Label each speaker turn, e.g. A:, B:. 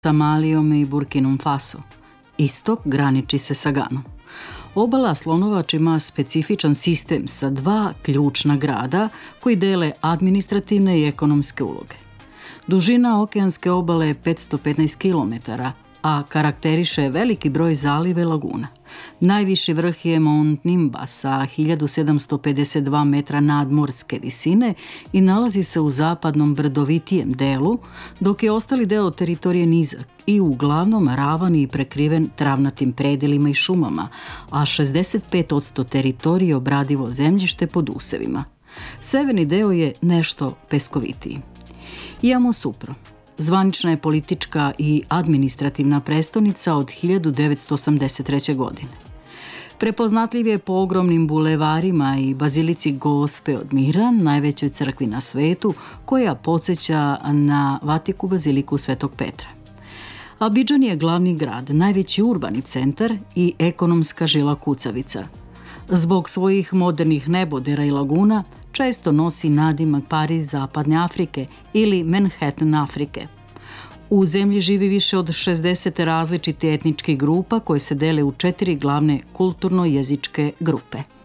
A: sa Malijom i Burkinom Faso. Istok graniči se sa Ganom. Obala Slonovač ima specifičan sistem sa dva ključna grada koji dele administrativne i ekonomske uloge. Dužina okeanske obale je 515 km, a karakteriše veliki broj zaliva i laguna. Najviši vrh je Mount Nimba sa 1752 metra nadmorske visine i nalazi se u zapadnom brdovitijem delu, dok je ostali deo teritorije nizak i uglavnom ravan i prekriven travnatim predjelima i šumama, a 65% teritorije obradivo zemljište pod usevima. Severni deo je nešto peskovitiji. Iamo Supro. Zvanična je politička i administrativna prestonica od 1983. godine. Prepoznatljiv je po ogromnim bulevarima i bazilici Gospe od Mira, najvećoj crkvi na svetu, koja podsjeća na Vatiku baziliku Svetog Petra. Abidžan je glavni grad, najveći urbani centar i ekonomska žila kucavica. Zbog svojih modernih nebodera i laguna često nosi nadimak Pariz zapadne Afrike ili Manhattan Afrike. U zemlji živi više od 60 različitih etničkih grupa koje se dele u 4 glavne kulturno-jezičke grupe.